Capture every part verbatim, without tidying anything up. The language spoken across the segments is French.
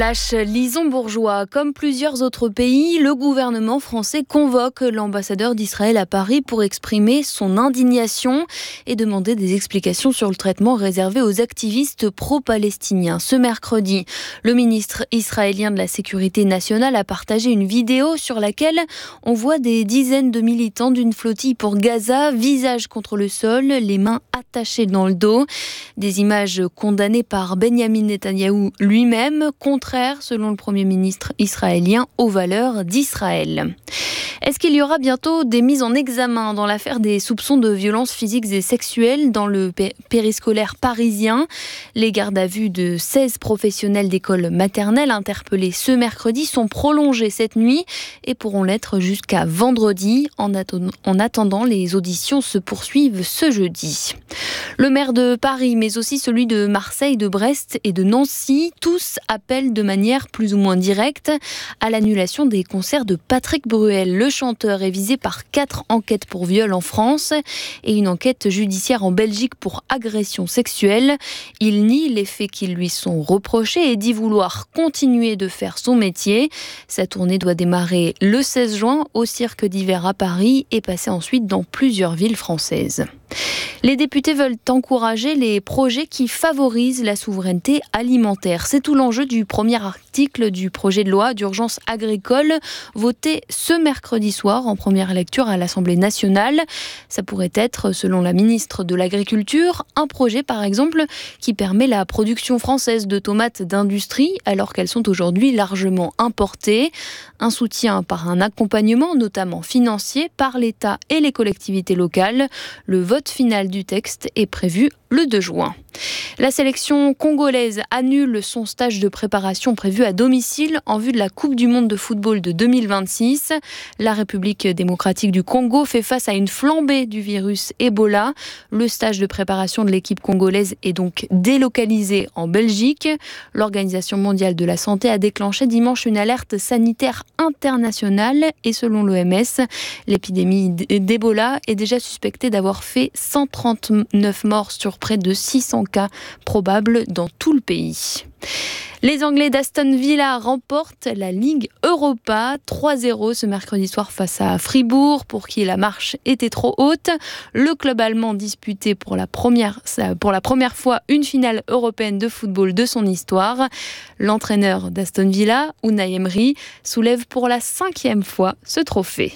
Lâche Lison-Bourgeois. Comme plusieurs autres pays, le gouvernement français convoque l'ambassadeur d'Israël à Paris pour exprimer son indignation et demander des explications sur le traitement réservé aux activistes pro-palestiniens. Ce mercredi, le ministre israélien de la Sécurité nationale a partagé une vidéo sur laquelle on voit des dizaines de militants d'une flottille pour Gaza, visage contre le sol, les mains attachées dans le dos. Des images condamnées par Benyamin Netanyahou lui-même, contraires, selon le Premier ministre israélien, aux valeurs d'Israël. Est-ce qu'il y aura bientôt des mises en examen dans l'affaire des soupçons de violences physiques et sexuelles dans le pé- périscolaire parisien ? Les gardes à vue de seize professionnels d'école maternelle interpellés ce mercredi sont prolongés cette nuit et pourront l'être jusqu'à vendredi. En, atten- en attendant, les auditions se poursuivent ce jeudi. Le maire de Paris, mais aussi celui de Marseille, de Brest et de Nancy, tous appellent de manière plus ou moins directe à l'annulation des concerts de Patrick Bruel. Le chanteur est visé par quatre enquêtes pour viol en France et une enquête judiciaire en Belgique pour agression sexuelle. Il nie les faits qui lui sont reprochés et dit vouloir continuer de faire son métier. Sa tournée doit démarrer le seize juin au Cirque d'hiver à Paris et passer ensuite dans plusieurs villes françaises. Les députés veulent encourager les projets qui favorisent la souveraineté alimentaire. C'est tout l'enjeu du premier article du projet de loi d'urgence agricole voté ce mercredi soir en première lecture à l'Assemblée nationale. Ça pourrait être, selon la ministre de l'Agriculture, un projet par exemple qui permet la production française de tomates d'industrie alors qu'elles sont aujourd'hui largement importées. Un soutien par un accompagnement, notamment financier, par l'État et les collectivités locales. Le vote final du texte est prévu le deux juin. La sélection congolaise annule son stage de préparation prévu à domicile en vue de la Coupe du monde de football de deux mille vingt-six. La République démocratique du Congo fait face à une flambée du virus Ebola. Le stage de préparation de l'équipe congolaise est donc délocalisé en Belgique. L'Organisation mondiale de la santé a déclenché dimanche une alerte sanitaire internationale et selon l'O M S, l'épidémie d'Ebola est déjà suspectée d'avoir fait cent trente-neuf morts sur près de six cents cas probables dans tout le pays. Les Anglais d'Aston Villa remportent la Ligue Europa trois zéro ce mercredi soir face à Fribourg, pour qui la marche était trop haute. Le club allemand disputait pour la première, pour la première fois une finale européenne de football de son histoire. L'entraîneur d'Aston Villa, Unai Emery, soulève pour la cinquième fois ce trophée.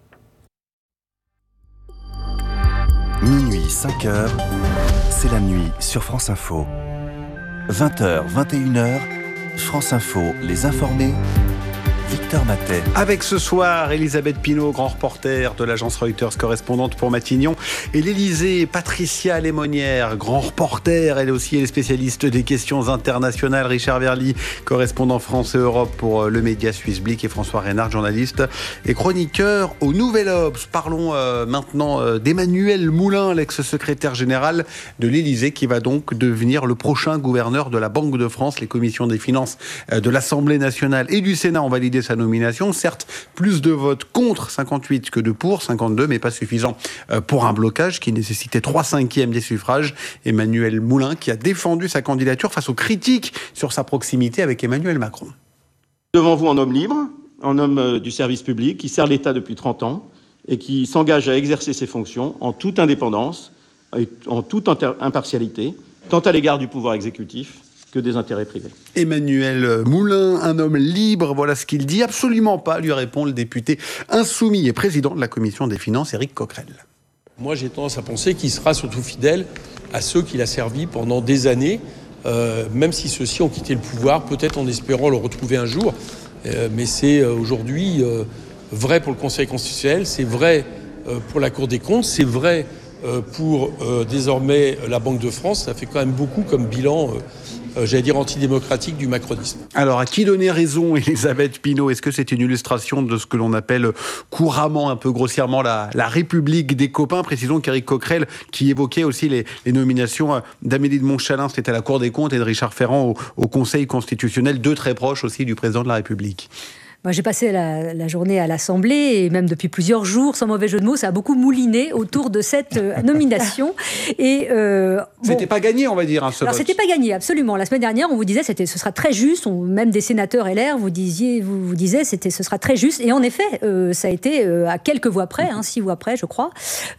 Minuit, cinq heures, c'est la nuit sur France Info. vingt heures, vingt et une heures, France Info, les informés, Victor Matet. Avec ce soir, Elisabeth Pinault, grand reporter de l'agence Reuters, correspondante pour Matignon, et l'Élysée, Patricia Lémonière, grand reporter, elle aussi elle est spécialiste des questions internationales, Richard Verly, correspondant France et Europe pour le média suisse Blick, et François Reynard, journaliste et chroniqueur au Nouvel Obs. Parlons euh, maintenant euh, d'Emmanuel Moulin, l'ex-secrétaire général de l'Élysée, qui va donc devenir le prochain gouverneur de la Banque de France. Les commissions des finances euh, de l'Assemblée nationale et du Sénat ont validé sa nomination. Certes, plus de votes contre cinquante-huit que de pour cinquante-deux, mais pas suffisant pour un blocage qui nécessitait trois cinquièmes des suffrages. Emmanuel Moulin qui a défendu sa candidature face aux critiques sur sa proximité avec Emmanuel Macron. Devant vous, un homme libre, un homme du service public qui sert l'État depuis trente ans et qui s'engage à exercer ses fonctions en toute indépendance et en toute impartialité, tant à l'égard du pouvoir exécutif que des intérêts privés. Emmanuel Moulin, un homme libre, voilà ce qu'il dit. Absolument pas, lui répond le député insoumis et président de la commission des finances, Éric Coquerel. Moi, j'ai tendance à penser qu'il sera surtout fidèle à ceux qu'il a servis pendant des années, euh, même si ceux-ci ont quitté le pouvoir, peut-être en espérant le retrouver un jour. Euh, mais c'est euh, aujourd'hui euh, vrai pour le Conseil constitutionnel, c'est vrai euh, pour la Cour des comptes, c'est vrai euh, pour euh, désormais la Banque de France. Ça fait quand même beaucoup comme bilan euh, Euh, j'allais dire antidémocratique du macronisme. Alors, à qui donner raison, Elisabeth Pinault ? Est-ce que c'est une illustration de ce que l'on appelle couramment, un peu grossièrement, la, la République des copains ? Précisons qu'Éric Coquerel, qui évoquait aussi les, les nominations d'Amélie de Montchalin, c'était à la Cour des comptes, et de Richard Ferrand au, au Conseil constitutionnel, deux très proches aussi du président de la République. Moi, j'ai passé la, la journée à l'Assemblée et même depuis plusieurs jours, sans mauvais jeu de mots, ça a beaucoup mouliné autour de cette euh, nomination. Et euh, c'était bon, pas gagné, on va dire, hein, ce alors vote. C'était pas gagné, absolument. La semaine dernière, on vous disait c'était ce sera très juste. On, même des sénateurs L R vous disiez, vous, vous disiez c'était ce sera très juste. Et en effet, euh, ça a été euh, à quelques voix près, hein, six voix près, je crois,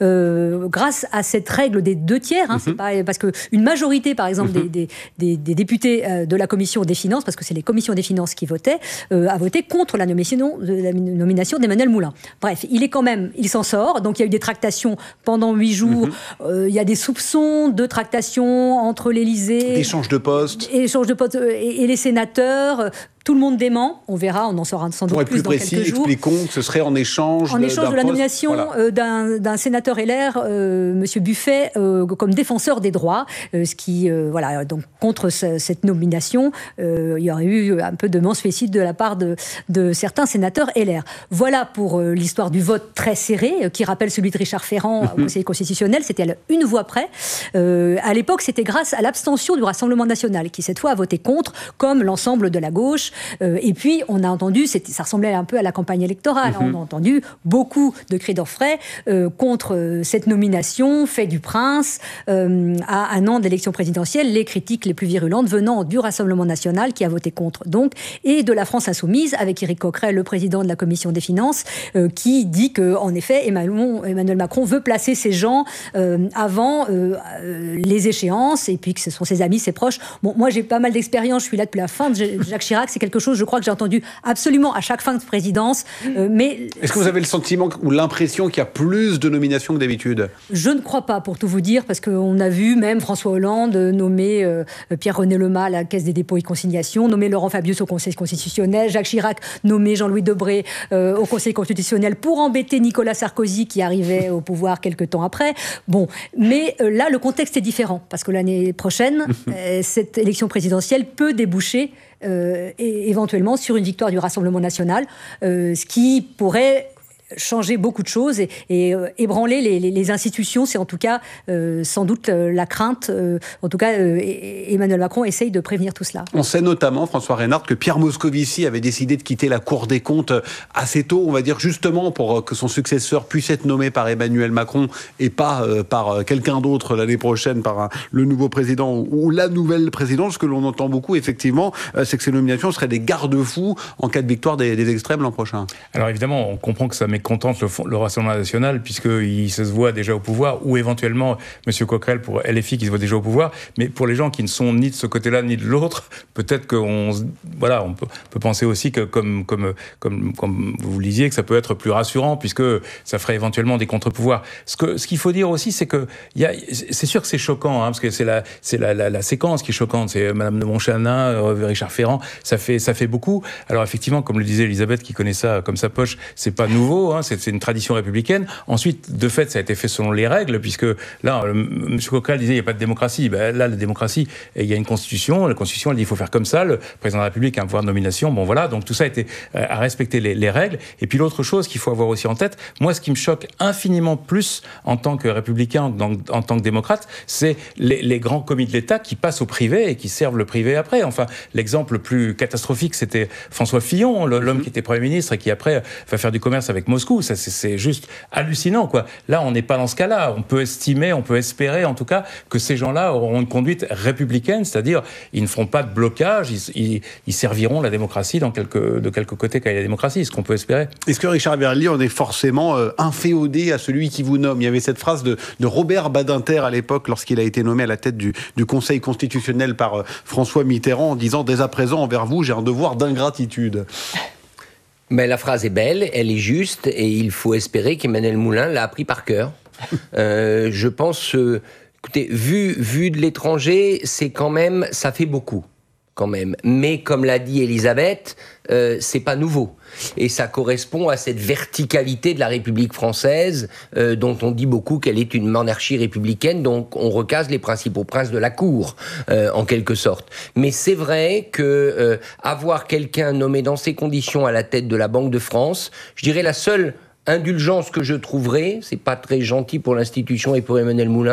euh, grâce à cette règle des deux tiers. Hein, mm-hmm. C'est pas parce que une majorité, par exemple, mm-hmm. des, des, des députés euh, de la commission des finances, parce que c'est les commissions des finances qui votaient, euh, a voté contre la nomination, de, la nomination d'Emmanuel Moulin. Bref, il est quand même, il s'en sort. Donc il y a eu des tractations pendant huit jours. Mm-hmm. Euh, il y a des soupçons de tractations entre l'Élysée, d'échanges de postes, échanges de postes et, et les sénateurs. Tout le monde dément, on verra, on en saura sans doute plus, plus dans précis, quelques jours. Expliquons que ce serait en échange en de, échange d'un de la poste, nomination voilà. euh, d'un, d'un sénateur L R, euh, Monsieur Buffet, euh, comme défenseur des droits, euh, ce qui, euh, voilà, donc contre ce, cette nomination, euh, il y aurait eu un peu de mensfécide de la part de, de certains sénateurs L R. Voilà pour euh, l'histoire du vote très serré, euh, qui rappelle celui de Richard Ferrand mm-hmm. au Conseil constitutionnel. C'était à une voix près. Euh, à l'époque, c'était grâce à l'abstention du Rassemblement national, qui cette fois a voté contre, comme l'ensemble de la gauche. Euh, et puis on a entendu, ça ressemblait un peu à la campagne électorale, mmh. on a entendu beaucoup de cris d'orfraie euh, contre euh, cette nomination, fait du prince, euh, à un an d'élection présidentielle, les critiques les plus virulentes venant du Rassemblement national qui a voté contre, donc, et de la France insoumise, avec Éric Coquerel, le président de la Commission des finances, euh, qui dit qu'en effet, Emmanuel, Emmanuel Macron veut placer ses gens euh, avant euh, euh, les échéances, et puis que ce sont ses amis, ses proches. Bon, moi j'ai pas mal d'expérience, je suis là depuis la fin de Jacques Chirac, c'est quelque chose, je crois que j'ai entendu absolument à chaque fin de présidence. Euh, mais est-ce que vous avez le sentiment ou l'impression qu'il y a plus de nominations que d'habitude ? Je ne crois pas, pour tout vous dire, parce qu'on a vu même François Hollande nommer euh, Pierre-René Lemas à la Caisse des dépôts et consignations, nommer Laurent Fabius au Conseil constitutionnel, Jacques Chirac nommer Jean-Louis Debré euh, au Conseil constitutionnel pour embêter Nicolas Sarkozy qui arrivait au pouvoir quelques temps après. Bon, mais euh, là, le contexte est différent, parce que l'année prochaine, euh, cette élection présidentielle peut déboucher Euh, et éventuellement sur une victoire du Rassemblement national, euh, ce qui pourrait changer beaucoup de choses et, et euh, ébranler les, les, les institutions. C'est en tout cas euh, sans doute euh, la crainte. Euh, en tout cas, euh, Emmanuel Macron essaye de prévenir tout cela. On sait notamment, François Reynard, que Pierre Moscovici avait décidé de quitter la Cour des comptes assez tôt, on va dire justement pour que son successeur puisse être nommé par Emmanuel Macron et pas euh, par quelqu'un d'autre l'année prochaine, par un, le nouveau président ou, ou la nouvelle présidente. Ce que l'on entend beaucoup, effectivement, euh, c'est que ces nominations seraient des garde-fous en cas de victoire des, des extrêmes l'an prochain. Alors évidemment, on comprend que ça mécontente le, le Rassemblement national, puisqu'il se voit déjà au pouvoir, ou éventuellement M. Coquerel pour L F I qui se voit déjà au pouvoir. Mais pour les gens qui ne sont ni de ce côté-là ni de l'autre, peut-être qu'on voilà, on peut, peut penser aussi que, comme, comme, comme, comme vous le disiez, que ça peut être plus rassurant, puisque ça ferait éventuellement des contre-pouvoirs. Ce, que, ce qu'il faut dire aussi, c'est que y a, c'est sûr que c'est choquant, hein, parce que c'est, la, c'est la, la, la séquence qui est choquante. C'est Madame de Montchanin, euh, Richard Ferrand, ça fait, ça fait beaucoup. Alors effectivement, comme le disait Elisabeth, qui connaît ça comme sa poche, c'est pas nouveau, hein, c'est, c'est une tradition républicaine. Ensuite, de fait, ça a été fait selon les règles, puisque là, M. Coquerel disait il n'y a pas de démocratie. Ben, là, la démocratie, il y a une constitution. La constitution, elle dit il faut faire comme ça. Le président de la République a un pouvoir de nomination. Bon, voilà. Donc tout ça a été euh, à respecter les, les règles. Et puis l'autre chose qu'il faut avoir aussi en tête, moi, ce qui me choque infiniment plus en tant que républicain, donc, en tant que démocrate, c'est les, les grands commis de l'État qui passent au privé et qui servent le privé après. Enfin, l'exemple le plus catastrophique, c'était François Fillon, le, l'homme qui était Premier ministre et qui après va faire du commerce avec Moscou. Ça, c'est, c'est juste hallucinant, quoi. Là, on n'est pas dans ce cas-là. On peut estimer, on peut espérer, en tout cas, que ces gens-là auront une conduite républicaine, c'est-à-dire ils ne feront pas de blocage, ils, ils, ils serviront la démocratie dans quelque, de quelque côté qu'a la démocratie, ce qu'on peut espérer. Est-ce que Richard Verly, on est forcément euh, inféodé à celui qui vous nomme ? Il y avait cette phrase de, de Robert Badinter à l'époque, lorsqu'il a été nommé à la tête du, du Conseil constitutionnel par euh, François Mitterrand, en disant « Dès à présent, envers vous, j'ai un devoir d'ingratitude ». Mais la phrase est belle, elle est juste, et il faut espérer qu'Emmanuel Moulin l'a appris par cœur. euh, je pense, euh, écoutez, vu, vu de l'étranger, c'est quand même, ça fait beaucoup, quand même. Mais comme l'a dit Elisabeth, euh, c'est pas nouveau. Et ça correspond à cette verticalité de la République française, euh, dont on dit beaucoup qu'elle est une monarchie républicaine, donc on recase les principaux princes de la cour, euh, en quelque sorte. Mais c'est vrai que euh, avoir quelqu'un nommé dans ces conditions à la tête de la Banque de France, je dirais la seule indulgence que je trouverais, c'est pas très gentil pour l'institution et pour Emmanuel Moulin,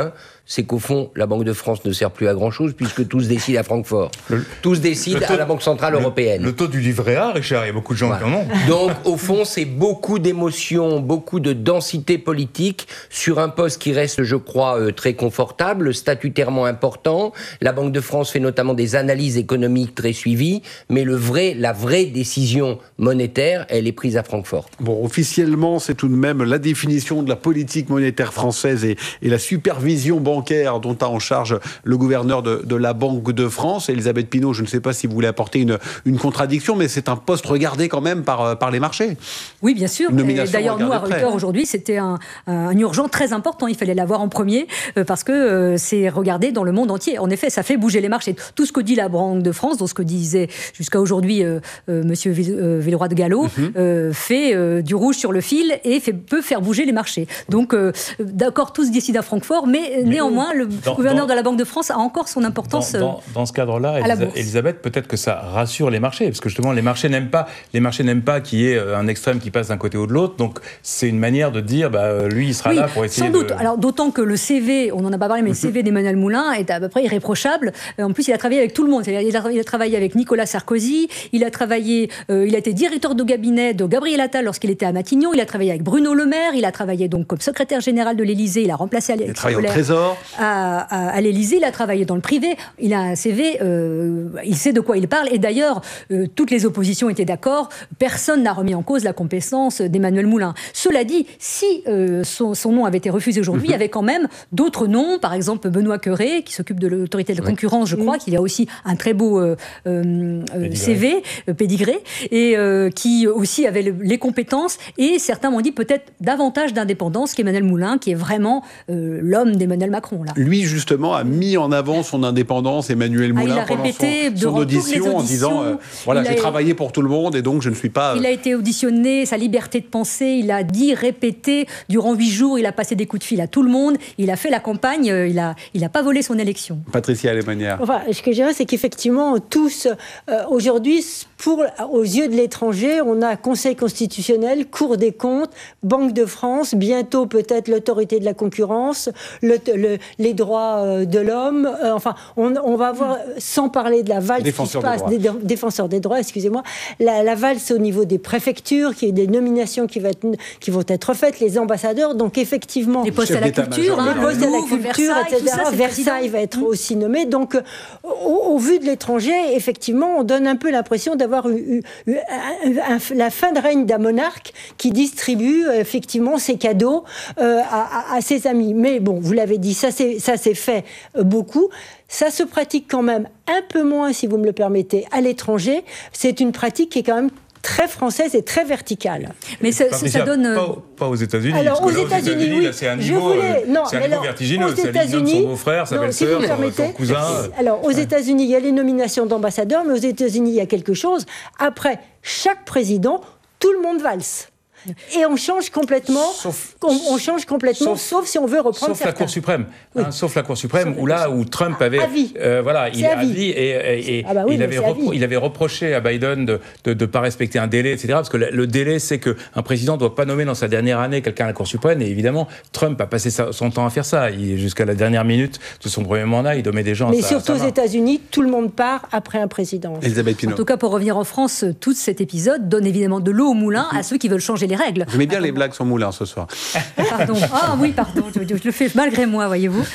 c'est qu'au fond, la Banque de France ne sert plus à grand-chose puisque tout se décide à Francfort. Le, tout se décide à la Banque Centrale le, Européenne. Le taux du livret A, Richard, il y a beaucoup de gens voilà. qui en ont. Donc, au fond, c'est beaucoup d'émotions, beaucoup de densité politique sur un poste qui reste, je crois, euh, très confortable, statutairement important. La Banque de France fait notamment des analyses économiques très suivies, mais le vrai, la vraie décision monétaire, elle est prise à Francfort. Bon, officiellement, c'est tout de même la définition de la politique monétaire française et, et la supervision bancaire dont a en charge le gouverneur de, de la Banque de France. Elisabeth Pinault, je ne sais pas si vous voulez apporter une, une contradiction, mais c'est un poste regardé quand même par, par les marchés. Oui, bien sûr. Et d'ailleurs, nous, à Reuters, aujourd'hui, c'était un, un urgent très important. Il fallait l'avoir en premier euh, parce que euh, c'est regardé dans le monde entier. En effet, ça fait bouger les marchés. Tout ce que dit la Banque de France, dans ce que disait jusqu'à aujourd'hui euh, euh, M. Villeroy de Galhau, mm-hmm. euh, fait euh, du rouge sur le fil et fait, peut faire bouger les marchés. Donc, euh, d'accord, tout se décide à Francfort, mais, mais néanmoins, le dans, gouverneur dans, de la Banque de France a encore son importance. Dans, dans, dans ce cadre-là, Elisa, Elisabeth, peut-être que ça rassure les marchés, parce que justement, les marchés n'aiment pas, les marchés n'aiment pas qu'il y ait un extrême qui passe d'un côté ou de l'autre. Donc, c'est une manière de dire, bah, lui, il sera oui, là pour essayer sans de... doute. Alors, d'autant que le C V, on n'en a pas parlé, mais le C V d'Emmanuel Moulin est à peu près irréprochable. En plus, il a travaillé avec tout le monde. Il a, il a travaillé avec Nicolas Sarkozy, il a travaillé, euh, il a été directeur de cabinet de Gabriel Attal lorsqu'il était à Matignon, il a travaillé avec Bruno Le Maire, il a travaillé donc comme secrétaire général de l'Élysée, il a remplacé Alexis Il a travaillé au Trésor. À, à, à l'Élysée, il a travaillé dans le privé, il a un C V, euh, il sait de quoi il parle, et d'ailleurs, euh, toutes les oppositions étaient d'accord, personne n'a remis en cause la compétence d'Emmanuel Moulin. Cela dit, si euh, son, son nom avait été refusé aujourd'hui, mm-hmm. il y avait quand même d'autres noms, par exemple Benoît Cœuré, qui s'occupe de l'autorité de la concurrence, je crois, mmh. qu'il a aussi un très beau euh, euh, C V, euh, pédigré, et euh, qui aussi avait le, les compétences, et certains m'ont dit peut-être davantage d'indépendance qu'Emmanuel Moulin, qui est vraiment euh, l'homme d'Emmanuel Macron. Là. Lui, justement, a mis en avant son indépendance, Emmanuel Moulin, ah, il a pendant répété son, son audition, en disant euh, voilà, j'ai a... travaillé pour tout le monde, et donc je ne suis pas... Euh... Il a été auditionné, sa liberté de penser, il a dit, répété, durant huit jours, il a passé des coups de fil à tout le monde, il a fait la campagne, il n'a il a pas volé son élection. Patricia Alemanière. Enfin, ce que je dirais, c'est qu'effectivement, tous, euh, aujourd'hui, pour, aux yeux de l'étranger, on a Conseil constitutionnel, Cour des comptes, Banque de France, bientôt peut-être l'autorité de la concurrence, le, le, les droits de l'homme, euh, enfin, on, on va avoir, sans parler de la valse qui se passe, des, des défenseurs des droits, excusez-moi, la, la valse au niveau des préfectures, qui est des nominations qui, va être, qui vont être faites, les ambassadeurs, donc effectivement... Les postes à la culture, hein, les postes à la culture, Versailles, et cetera. Ça, Versailles va être mmh. aussi nommé, donc au, au vu de l'étranger, effectivement, on donne un peu l'impression d'avoir eu, eu, eu un, un, la fin de règne d'un monarque qui distribue euh, effectivement ses cadeaux euh, à, à, à ses amis. Mais bon, vous l'avez dit, ça c'est, ça c'est fait euh, beaucoup. Ça se pratique quand même un peu moins, si vous me le permettez, à l'étranger. C'est une pratique qui est quand même très française et très verticale. Mais ça, ça, ça donne... Pas, pas aux États-Unis. Alors, aux États-Unis, États-Unis oui. Là, c'est un niveau, voulais, non, c'est un niveau vertigineux. C'est la ligne de son beau-frère, sa belle-sœur, si son, son cousin. Alors, aux ouais. États-Unis, il y a les nominations d'ambassadeurs, mais aux États-Unis, il y a quelque chose. Après, chaque président, tout le monde valse. Et on change complètement, sauf, on, on change complètement, sauf, sauf si on veut reprendre sauf certains. la Cour suprême, oui. hein, sauf la Cour suprême, sauf où là où Trump avait, à vie. Euh, voilà, il est à vie et, et, et ah bah oui, il avait repro- il avait reproché à Biden de de, de pas respecter un délai, et cetera. Parce que le, le délai, c'est que un président doit pas nommer dans sa dernière année quelqu'un à la Cour suprême. Et évidemment, Trump a passé sa, son temps à faire ça. Il, jusqu'à la dernière minute de son premier mandat, il nommait des gens. Mais à sa, surtout à sa aux États-Unis, tout le monde part après un président. Elisabeth Pinault. En tout cas, pour revenir en France, tout cet épisode donne évidemment de l'eau au moulin mm-hmm. à ceux qui veulent changer les règles. J'aimais bien les blagues sur Moulin ce soir. Pardon. Ah oui, pardon. Je, je le fais malgré moi, voyez-vous.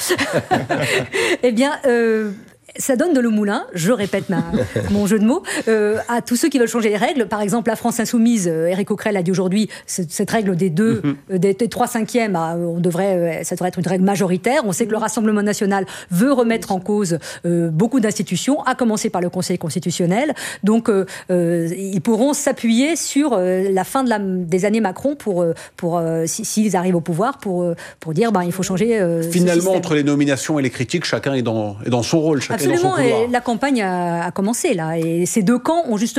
Eh bien, euh, ça donne de l'eau au moulin, je répète ma, mon jeu de mots, euh, à tous ceux qui veulent changer les règles. Par exemple, la France insoumise, euh, Éric Coquerel a dit aujourd'hui, cette, cette règle des deux, mm-hmm. euh, des, des trois cinquièmes, euh, on devrait, euh, ça devrait être une règle majoritaire. On sait que le Rassemblement national veut remettre en cause euh, beaucoup d'institutions, à commencer par le Conseil constitutionnel. Donc, euh, euh, ils pourront s'appuyer sur euh, la fin de la, des années Macron pour, euh, pour euh, si, s'ils arrivent au pouvoir, pour, euh, pour dire, ben, il faut changer. Euh, Finalement, entre les nominations et les critiques, chacun est dans, est dans son rôle, chacun Absolument, est dans son pouvoir. Et la campagne a, a commencé là, et ces deux camps ont justement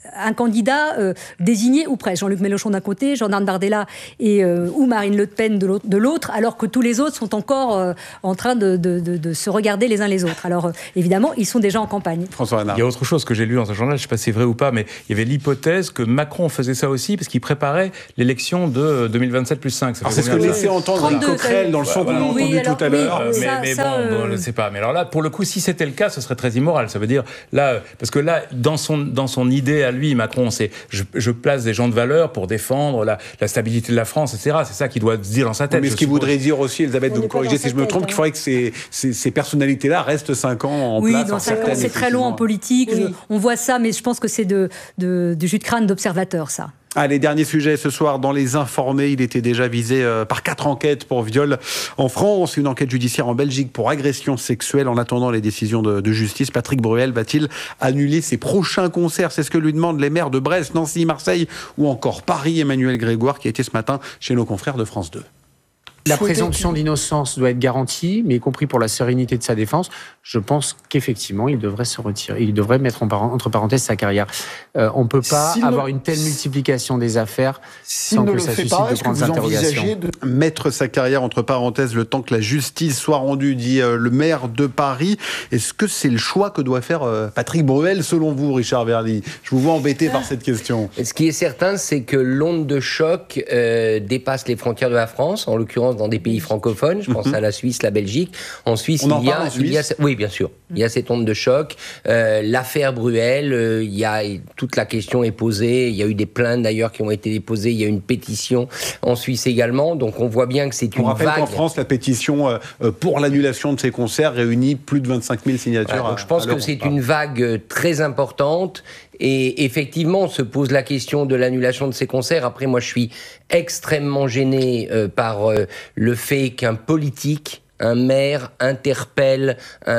un candidat euh, désigné ou presque. Jean-Luc Mélenchon d'un côté, Jordan Bardella et, euh, ou Marine Le Pen de l'autre, alors que tous les autres sont encore euh, en train de, de, de, de se regarder les uns les autres. Alors, euh, évidemment, ils sont déjà en campagne. François Renard. Il y a autre chose que j'ai lu dans ce journal, je ne sais pas si c'est vrai ou pas, mais il y avait l'hypothèse que Macron faisait ça aussi parce qu'il préparait l'élection de deux mille vingt-sept plus cinq. C'est ce que laissait entendre Éric Coquerel dans le son qu'on a entendu oui, alors, tout à l'heure. Oui, mais ça, mais ça, bon, euh... bon, je ne sais pas. Mais alors là, pour le coup, si c'était le cas, ce serait très immoral. Ça veut dire, là, parce que là, dans son, dans son idée à lui, Macron, c'est je, je place des gens de valeur pour défendre la, la stabilité de la France, et cetera. C'est ça qu'il doit se dire dans sa tête. Oui, mais ce qu'il voudrait dire aussi, Elisabeth, vous me corrigez si je me trompe, hein. qu'il faudrait que ces, ces, ces personnalités-là restent cinq ans en oui, place. dans cinq ans, c'est très long en politique. Oui. Je, on voit ça, mais je pense que c'est de, de, du jus de crâne d'observateur, ça. Allez, dernier sujet ce soir dans Les Informés. Il était déjà visé euh, par quatre enquêtes pour viol en France, une enquête judiciaire en Belgique pour agression sexuelle. En attendant les décisions de, de justice, Patrick Bruel va-t-il annuler ses prochains concerts? C'est ce que lui demandent les maires de Brest, Nancy, Marseille ou encore Paris. Emmanuel Grégoire qui a été ce matin chez nos confrères de France deux. La présomption d'innocence doit être garantie, mais y compris pour la sérénité de sa défense. Je pense qu'effectivement, il devrait se retirer. Il devrait mettre en par- entre parenthèses sa carrière. Euh, on ne peut pas S'il avoir ne... une telle multiplication des affaires sans que ça suscite pas, de grandes interrogations. De... Mettre sa carrière entre parenthèses le temps que la justice soit rendue, dit euh, le maire de Paris. Est-ce que c'est le choix que doit faire euh, Patrick Bruel, selon vous, Richard Verly? Je vous vois embêté par cette question. Ce qui est certain, c'est que l'onde de choc euh, dépasse les frontières de la France, en l'occurrence dans des pays francophones, je pense mm-hmm. à la Suisse, la Belgique. En Suisse, On il, y en a, en Suisse. il y a, oui, bien sûr, il y a cette onde de choc. Euh, l'affaire Bruel, euh, il y a toute la question est posée. Il y a eu des plaintes d'ailleurs qui ont été déposées. Il y a une pétition en Suisse également. Donc on voit bien que c'est on une rappelle vague. qu'en France, la pétition euh, pour l'annulation de ces concerts réunit plus de vingt-cinq mille signatures. Voilà, donc je pense que c'est une vague très importante. Et effectivement, on se pose la question de l'annulation de ces concerts. Après, moi, je suis extrêmement gêné euh, par euh, le fait qu'un politique, un maire interpelle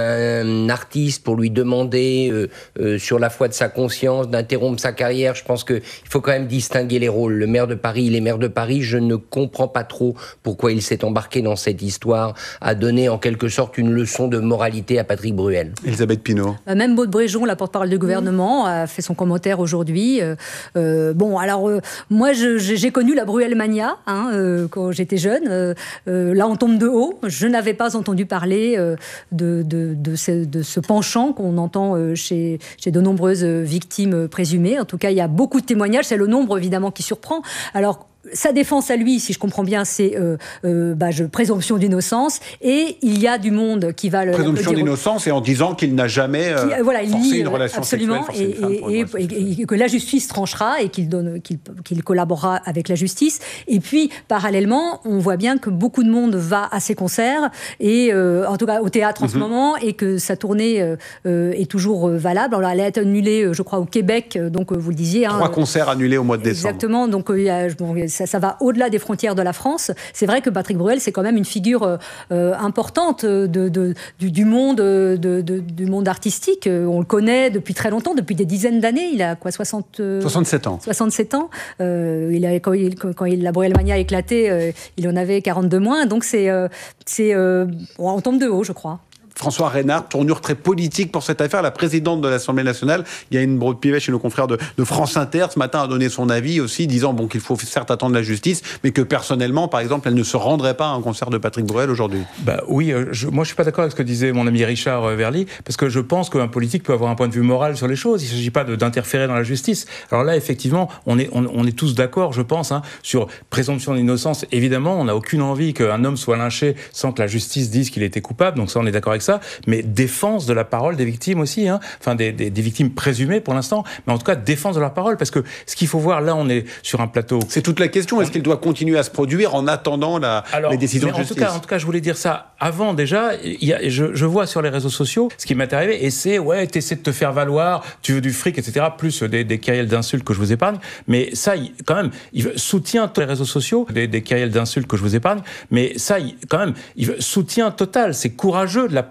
un artiste pour lui demander, euh, euh, sur la foi de sa conscience, d'interrompre sa carrière. Je pense qu'il faut quand même distinguer les rôles. Le maire de Paris, il est maire de Paris. Je ne comprends pas trop pourquoi il s'est embarqué dans cette histoire, à donner en quelque sorte une leçon de moralité à Patrick Bruel. Elisabeth Pinault. Même Maud Bréjon, la porte-parole du gouvernement, a fait son commentaire aujourd'hui. Euh, euh, bon, alors, euh, moi, je, j'ai connu la Bruelmania hein, euh, quand j'étais jeune. Euh, euh, là, on tombe de haut. Je n'avais pas entendu parler euh, de, de, de, ce, de ce penchant qu'on entend euh, chez, chez de nombreuses victimes présumées. En tout cas, il y a beaucoup de témoignages. C'est le nombre, évidemment, qui surprend. Alors, sa défense à lui, si je comprends bien, c'est euh, euh, bah, je, présomption d'innocence. Et il y a du monde qui va le... Présomption d'innocence et en disant qu'il n'a jamais euh, qui, euh, voilà, forcé nie, une relation absolument, sexuelle. Et, et, et, et que la justice tranchera et qu'il, donne, qu'il, qu'il collaborera avec la justice. Et puis, parallèlement, on voit bien que beaucoup de monde va à ces concerts, et, euh, en tout cas au théâtre en mm-hmm. ce moment, et que sa tournée euh, est toujours valable. Alors, elle a été annulée, je crois, au Québec, donc vous le disiez. Trois hein, concerts annulés au mois de décembre. Exactement, donc il y a... Bon, Ça, ça va au-delà des frontières de la France. C'est vrai que Patrick Bruel, c'est quand même une figure euh, importante de, de, du, du, monde, de, de, du monde artistique. On le connaît depuis très longtemps, depuis des dizaines d'années. Il a quoi, soixante, soixante-sept ans. soixante-sept ans. Euh, il a, quand il, quand il, la Bruelmania a éclaté, euh, il en avait quarante-deux moins. Donc c'est, euh, c'est euh, on tombe de haut, je crois. François Reynard, tournure très politique pour cette affaire. La présidente de l'Assemblée nationale, Yaël Braun-Pivet, chez nos confrères de, de France Inter, ce matin a donné son avis aussi, disant bon, qu'il faut certes attendre la justice, mais que personnellement, par exemple, elle ne se rendrait pas à un concert de Patrick Bruel aujourd'hui. Bah oui, je, moi je suis pas d'accord avec ce que disait mon ami Richard Verly, parce que je pense qu'un politique peut avoir un point de vue moral sur les choses. Il ne s'agit pas de, d'interférer dans la justice. Alors là, effectivement, on est, on, on est tous d'accord, je pense, hein, sur présomption d'innocence. Évidemment, on n'a aucune envie qu'un homme soit lynché sans que la justice dise qu'il était coupable, donc ça, on est d'accord avec ça, mais défense de la parole des victimes aussi, hein. Enfin des, des, des victimes présumées pour l'instant, mais en tout cas défense de leur parole, parce que ce qu'il faut voir, là on est sur un plateau... C'est toute la question, est-ce qu'il doit continuer à se produire en attendant la, Alors, les décisions de justice? En tout cas, en tout cas, je voulais dire ça avant déjà, il y a, je, je vois sur les réseaux sociaux ce qui m'est arrivé, et c'est, ouais, t'essaies de te faire valoir, tu veux du fric, et cetera, plus des, des kyrielles d'insultes que je vous épargne, mais ça, il, quand même, il soutient tous les réseaux sociaux, des, des kyrielles d'insultes que je vous épargne, mais ça, il, quand même, il soutient total, c'est courageux de la part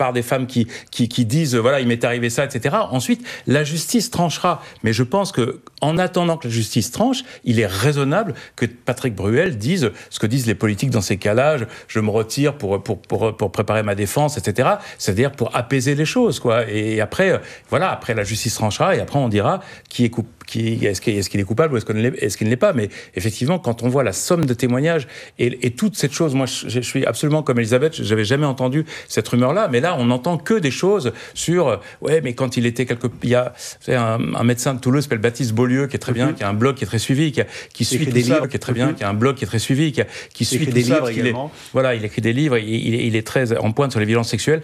part des femmes qui, qui, qui disent, voilà, il m'est arrivé ça, et cetera. Ensuite, la justice tranchera. Mais je pense que, en attendant que la justice tranche, il est raisonnable que Patrick Bruel dise ce que disent les politiques dans ces cas-là. Je, je me retire pour, pour, pour, pour préparer ma défense, et cetera. C'est-à-dire pour apaiser les choses, quoi. Et après, voilà, après la justice tranchera et après on dira qui est coup, qui est-ce qu'il est, qu'il est coupable ou est-ce qu'il, est-ce qu'il ne l'est pas. Mais effectivement, quand on voit la somme de témoignages et, et toute cette chose, moi, je, je suis absolument comme Elisabeth. J'avais jamais entendu cette rumeur-là, mais là, on n'entend que des choses sur ouais, mais quand il était quelque, il y a un, un médecin de Toulouse qui s'appelle Baptiste Beaulieu, qui est très bien, mm-hmm. qui a un blog qui est très suivi, qui, a, qui suit tout ça, livres. qui est très bien, mm-hmm. qui a un blog qui est très suivi, qui, a, qui suit tout des ça. Livres également. Est, voilà, il écrit des livres, il, il, il est très en pointe sur les violences sexuelles.